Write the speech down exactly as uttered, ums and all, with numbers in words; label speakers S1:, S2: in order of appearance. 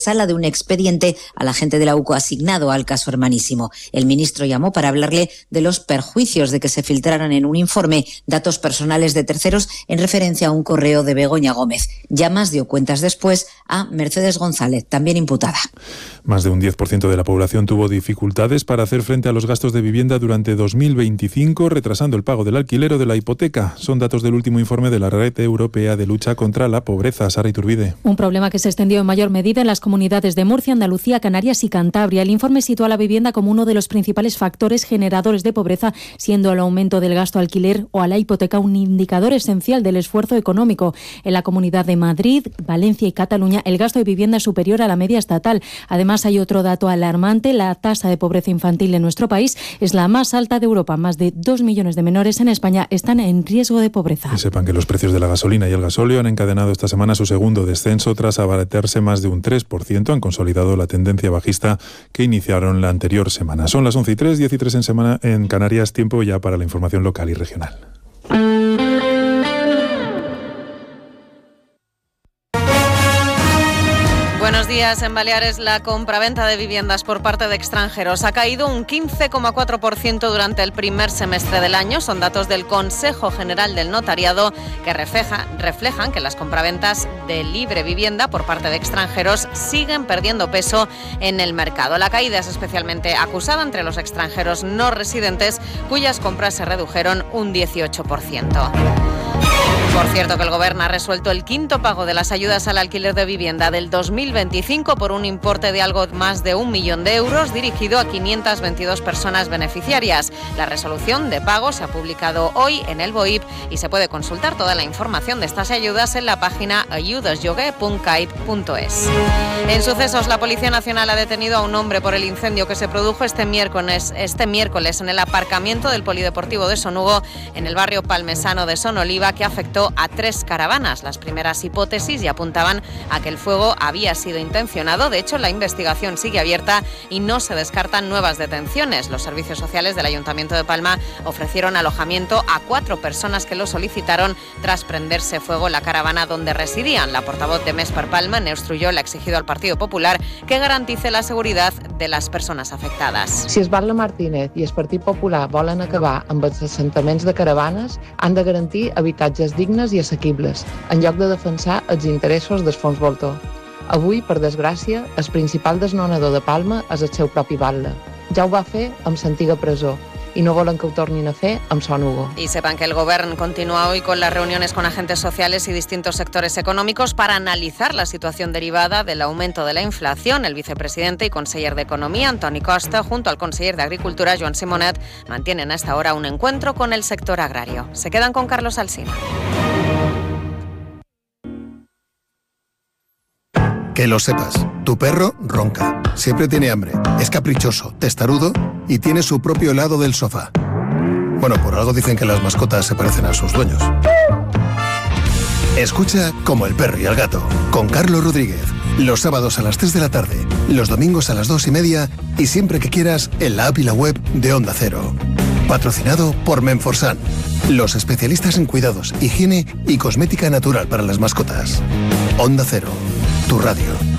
S1: sala de un expediente al agente de la U C O asignado al caso Hermanísimo. El ministro llamó para hablarle de los perjuicios de que se filtraran en un informe datos personales de terceros en referencia a un correo de Begoña Gómez. Llamas dio cuentas después a Mercedes González, también imputada.
S2: Más de un diez por ciento de la población tuvo dificultades para hacer frente a los gastos de vivienda durante dos mil veinticinco, retrasando el pago del alquiler o de la hipoteca. Son datos del último informe de la Red Europea de Lucha contra la Pobreza. Sara Iturbide.
S3: Un problema que se extendió en mayor medida en las comunidades de Murcia, Andalucía, Canarias y Cantabria. El informe sitúa la vivienda como uno de los principales factores generadores de pobreza, siendo el aumento del gasto alquiler o a la hipoteca un indicador esencial del esfuerzo económico. En la Comunidad de Madrid, Valencia y Cataluña, el gasto de vivienda es superior a la media estatal. Además, hay otro dato alarmante. La tasa de pobreza infantil en nuestro país es la más alta de Europa. Más de dos millones de menores en España están en riesgo de pobreza.
S2: Y sepan que los precios de la gasolina y el gasóleo han encadenado esta semana su segundo descenso tras abaratarse más de un tres por ciento. Han consolidado la tendencia bajista que iniciaron la anterior semana. Son las once y tres, diez y tres en, semana, en Canarias. Tiempo ya para la información local y regional.
S4: Buenos días. En Baleares, la compraventa de viviendas por parte de extranjeros ha caído un quince coma cuatro por ciento durante el primer semestre del año. Son datos del Consejo General del Notariado que refleja, reflejan que las compraventas de libre vivienda por parte de extranjeros siguen perdiendo peso en el mercado. La caída es especialmente acusada entre los extranjeros no residentes, cuyas compras se redujeron un dieciocho por ciento. Por cierto, que el Gobierno ha resuelto el quinto pago de las ayudas al alquiler de vivienda del dos mil veinticinco por un importe de algo más de un millón de euros dirigido a quinientas veintidós personas beneficiarias. La resolución de pago se ha publicado hoy en el B O I P y se puede consultar toda la información de estas ayudas en la página ayudasjogue punto cait punto es. En sucesos, la Policía Nacional ha detenido a un hombre por el incendio que se produjo este miércoles, este miércoles en el aparcamiento del Polideportivo de Sonugo, en el barrio palmesano de Sonoliva, que afectó a tres caravanas. Las primeras hipótesis ya apuntaban a que el fuego había sido intencionado. De hecho, la investigación sigue abierta y no se descartan nuevas detenciones. Los servicios sociales del Ayuntamiento de Palma ofrecieron alojamiento a cuatro personas que lo solicitaron tras prenderse fuego la caravana donde residían. La portavoz de Més per Palma, Neus Trulló, le ha exigido al Partido Popular que garantice la seguridad de las personas afectadas.
S5: Si Esbarla Martínez i el Partit Popular volen acabar amb els assentaments de caravanes, han de garantir habitatges dignes i assequibles, en lloc de defensar els interessos dels fons voltor. Avui, per desgràcia, el principal desnonador de Palma és el seu propi batlle. Ja ho va fer amb l'antiga presó y no volen que ho tornin a fer amb Son Hugo.
S4: Y sepan que el Gobierno continúa hoy con las reuniones con agentes sociales y distintos sectores económicos para analizar la situación derivada del aumento de la inflación. El vicepresidente y conseller de Economía, Antoni Costa, junto al conseller de Agricultura, Joan Simonet, mantienen a esta hora un encuentro con el sector agrario. Se quedan con Carlos Alsina.
S6: Que lo sepas, tu perro ronca, siempre tiene hambre, es caprichoso, testarudo y tiene su propio lado del sofá. Bueno, por algo dicen que las mascotas se parecen a sus dueños. Escucha Como el perro y el gato, con Carlos Rodríguez, los sábados a las tres de la tarde, los domingos a las dos y media y siempre que quieras en la app y la web de Onda Cero. Patrocinado por Menforsan, los especialistas en cuidados, higiene y cosmética natural para las mascotas. Onda Cero, tu radio.